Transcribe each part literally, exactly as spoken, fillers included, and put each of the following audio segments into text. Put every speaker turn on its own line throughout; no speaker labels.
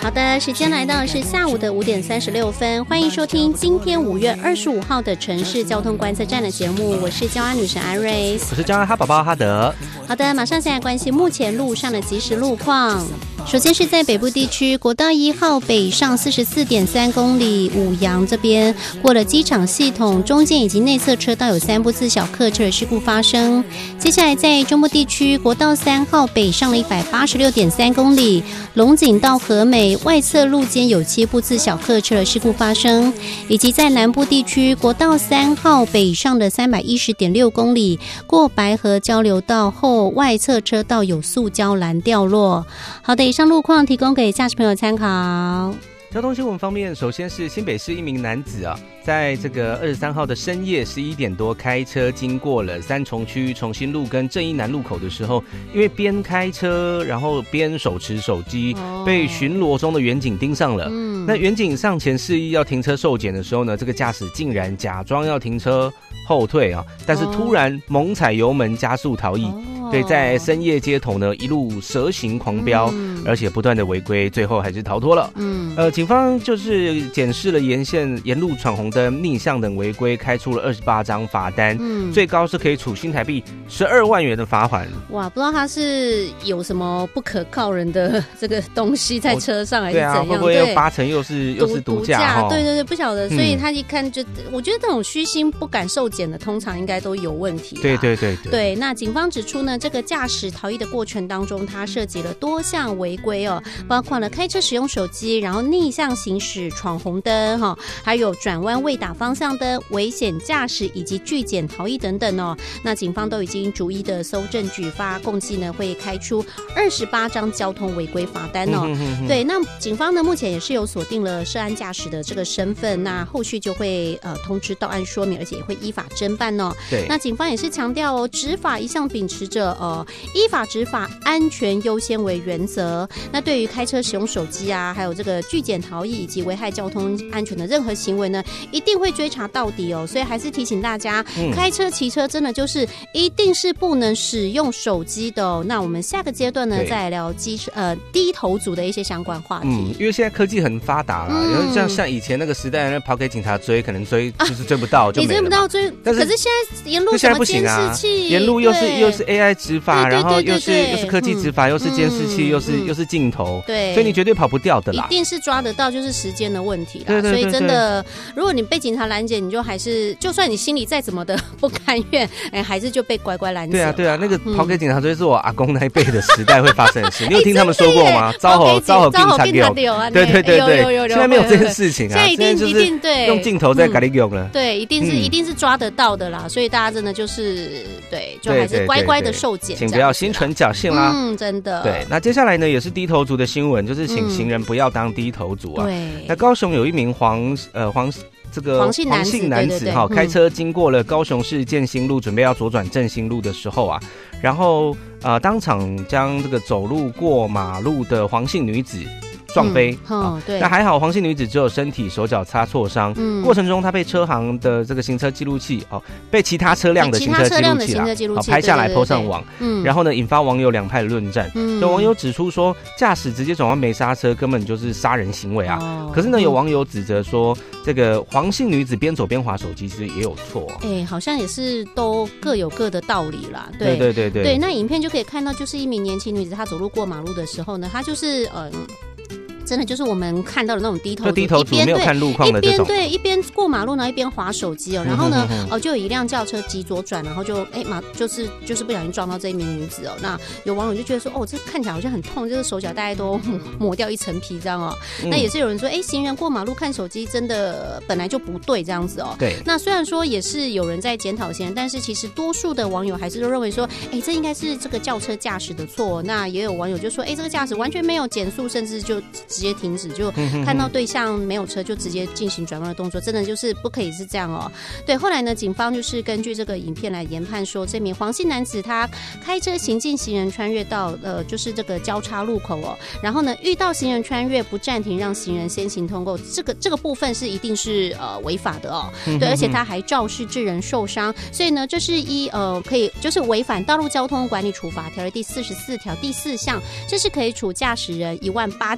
好的，时间来到的是下午的五点三十六分，欢迎收听今天五月二十五号的城市交通观测站的节目，我是交安女神艾瑞斯，
我是交安哈宝宝哈德。
好的，马上先来关心目前路上的即时路况。首先是在北部地区，国道一号北上四十四点三公里，五杨这边过了机场系统，中间以及内侧车道有三部次小客车的事故发生。接下来在中部地区，国道三号北上了一百八十六点三公里，龙井到和美外侧路肩有七部次小客车的事故发生，以及在南部地区，国道三号北上的三百一十点六公里，过白河交流道后外侧车道有塑胶栏掉落。好的，以上路况提供给驾驶朋友参考。
交通新闻方面，首先是新北市一名男子啊，在这个二十三号的深夜十一点多开车经过了三重区重新路跟正义南路口的时候，因为边开车然后边手持手机，哦、被巡逻中的员警盯上了。嗯，那员警上前示意要停车受检的时候呢，这个驾驶竟然假装要停车后退啊，但是突然猛踩油门加速逃逸。哦对，在深夜街头呢，一路蛇行狂飙，嗯、而且不断的违规，最后还是逃脱了。嗯，呃，警方就是检视了沿线沿路闯红灯、逆向等违规，开出了二十八张罚单，嗯，最高是可以处新台币十二万元的罚款。
哇，不知道他是有什么不可告人的这个东西在车上，还是怎样？
对啊，会不会有八成又是又是毒驾？
对对对，不晓得。所以他一看就，嗯、我觉得这种虚心不敢受检的，通常应该都有问题。
对对对
对, 对。那警方指出呢，这个驾驶逃逸的过程当中，它涉及了多项违规哦，包括了开车使用手机，然后逆向行驶、闯红灯哈，还有转弯未打方向灯、危险驾驶以及拒检逃逸等等哦。那警方都已经逐一的搜证举发，共计呢会开出二十八张交通违规罚单哦。嗯、哼哼对，那警方呢目前也是有锁定了涉案驾驶的这个身份，那后续就会呃通知到案说明，而且也会依法侦办哦。
对，
那警方也是强调哦，执法一向秉持着呃。依法执法，安全优先为原则。那对于开车使用手机啊，还有这个拒检逃逸以及危害交通安全的任何行为呢，一定会追查到底哦。所以还是提醒大家，嗯、开车骑车真的就是一定是不能使用手机的哦。那我们下个阶段呢，再来聊机呃低头族的一些相关话题。
嗯，因为现在科技很发达啦，然后、嗯、像像以前那个时代，跑给警察追，可能追就是追不到，啊、就没了。
你追不到追，但是可是现在沿路什么监视器，
沿路又是又是 A I 执法。然后又是对对对对又是科技执法，嗯、又是监视器，嗯、又是、嗯、又是镜头，对，所以你绝对跑不掉的啦，
一定是抓得到，就是时间的问题啦。对对对对，所以真的，如果你被警察拦截，你就还是，就算你心里再怎么的不甘愿，哎，还是就被乖乖拦截。
对啊对啊，那个跑给警察追是我阿公那一辈的时代会发生的事，你有听他们说过吗？招吼招吼警察丢，对对对对，现在没有这件事情啊，
现在一定一定对
用镜头在给你用了，
对，一定是一定是抓得到的啦，所以大家真的就是对，就还是乖乖的受检，
请不要心存侥幸啦。
嗯，真的。
对，那接下来呢，也是低头族的新闻，就是请行人不要当低头族啊。对、嗯。那高雄有一名黄呃黄这个
黄姓男子，
男子哈，开车经过了高雄市建新路，准备要左转正新路的时候啊，然后呃当场将这个走路过马路的黄姓女子撞飞，嗯哦、对，那还好，黄姓女子只有身体手脚擦挫伤。嗯，过程中她被车行的这个行车记录器哦，被其他车辆的行车记录器啦，哦拍下来 po 上网。嗯，然后呢，引发网友两派的论战。嗯，有网友指出说，驾驶直接转弯没刹车，根本就是杀人行为啊。哦、可是呢，有网友指责说，这个黄姓女子边走边滑手机，其实也有错。
哎、欸，好像也是都各有各的道理啦。
对对对对对。
对，那影片就可以看到，就是一名年轻女子，她走路过马路的时候呢，她就是嗯。真的就是我们看到的那种低头族，
低头族没有看路况的这种，
一边对一边过马路呢，一边滑手机哦。然后呢，哦、呃，就有一辆轿车急左转，然后就哎马就是就是不小心撞到这一名女子哦。那有网友就觉得说，哦，这看起来好像很痛，就是手脚大概都磨掉一层皮这样哦。嗯、那也是有人说，哎，行人过马路看手机真的本来就不对这样子哦。
对。
那虽然说也是有人在检讨行人，但是其实多数的网友还是都认为说，哎，这应该是这个轿车驾驶的错。那也有网友就说，哎，这个驾驶完全没有减速，甚至就直接停止，就看到对象没有车就直接进行转弯的动作，真的就是不可以是这样哦。对，后来呢，警方就是根据这个影片来研判说，这名黄姓男子他开车行进行人穿越到呃，就是这个交叉路口哦，然后呢遇到行人穿越不暂停让行人先行通过，这个这个部分是一定是呃违法的哦。对，而且他还肇事致人受伤，所以呢，这是一呃可以就是违反道路交通管理处罚条例第四十四条第四项，这是可以处驾驶人一万八千元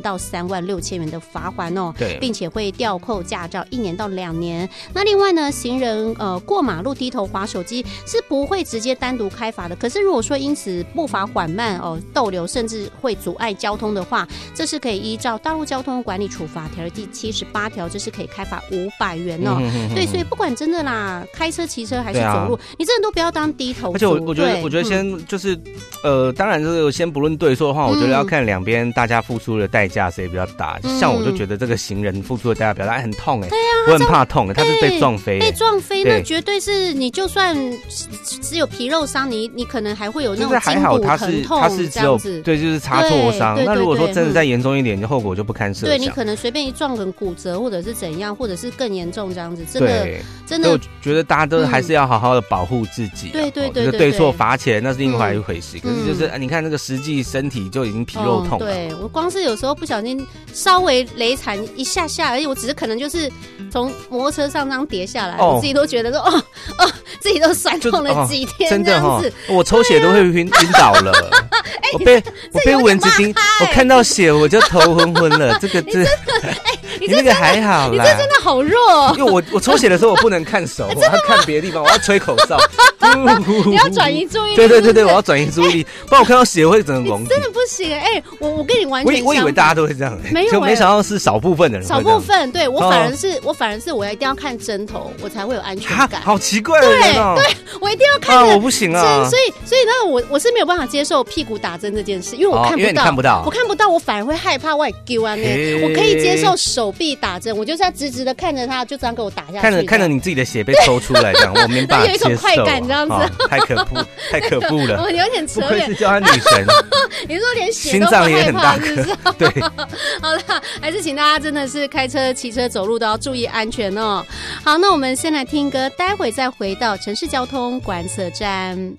到三万六千元的罚款哦，
对，
并且会吊扣驾照一年到两年。那另外呢，行人呃过马路低头滑手机是不会直接单独开罚的，可是如果说因此步伐缓慢哦、逗留，甚至会阻碍交通的话，这是可以依照《道路交通管理处罚条例》第七十八条，这是可以开罚五百元哦。嗯、哼哼对，所以不管真的啦，开车、骑车还是走路，啊、你真的都不要当低头族。
而且我我觉得，我觉得先就是、嗯、呃，当然这个先不论对错的话，我觉得要看两边大家付出的代价谁比较大。嗯、像我就觉得这个行人付出的代价比较大，很痛哎、欸。对啊，我很怕痛，他是被撞飞、欸，
被撞飞那绝对是你就算只有皮肉伤，你你可能还会有那种筋骨疼痛，
他是只有对，就是擦挫伤。那如果说真的再严重一点，就后果就不堪设想。
对，你可能随便一撞，可能骨折或者是怎样，或者是更严重这样子，真的真的。
我觉得大家都还是要好好的保护自己、啊。
对对对对，
对错罚钱那是另外一回事。可是就是、嗯、你看那个实际身体就已经皮肉痛了。
哦、对我光是有时候不小心稍微雷残一下下，而且我只是可能就是从摩托车上这样跌下来，哦、我自己都觉得说哦哦，自己都酸痛了几天这样子。
哦、我抽血都会晕晕倒了。欸、我被我被蚊子叮，我看到血我就头昏昏了。这个这，
哎，
你那个还好啦，
你这真的好弱、哦。
因为我我抽血的时候我不能看手，我要看别的地方，我要吹口哨。
你要转移注意力。
对对对对，我要转移注意力，不然我看到血会整个懵。
真的不行哎、欸！我我跟你完全相反，
我以为大家都会这样、欸，
没有、欸，
就没想到是少部分的人。
少部分，对我反而是、哦、我反而是我一定要看针头，我才会有安全感。
好奇怪的人哦！
对，我一定要看、
啊，我不行啊。
所以所以呢，我我是没有办法接受屁股打针这件事，因为我看不到，哦、
因为你看不到，
我看不到，我反而会害怕，我也丢啊那。我可以接受手臂打针，我就是要直直的看着它，就这样给我打下去。
看着看着你自己的血被抽出来，这样我没办法接受。
有一种快感，这样子，
哦、太可怖，太可怖了。
我有点扯远。
不愧是叫她女神。
你说连血
心脏也很大颗，对。
好了，还是请大家真的是开车、骑车、走路都要注意安全哦。好，那我们先来听歌，待会再回到城市交通观测站。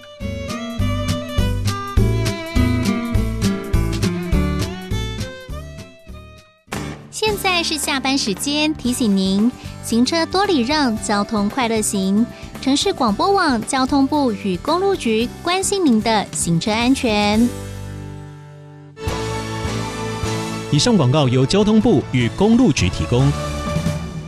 现在是下班时间，提醒您行车多礼让，交通快乐行。城市广播网交通部与公路局关心您的行车安全。
以上广告由交通部与公路局提供。